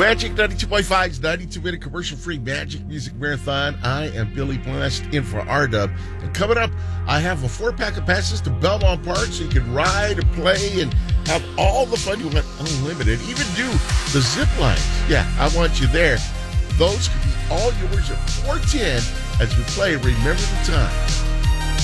Magic 92.5's 92-minute commercial-free Magic Music Marathon. I am Billy Blast in for R-Dub. And coming up, I have a 4-pack of passes to Belmont Park so you can ride and play and have all the fun you want, unlimited. Even do the zip lines. Yeah, I want you there. Those could be all yours at 4:10 as we play Remember the Time.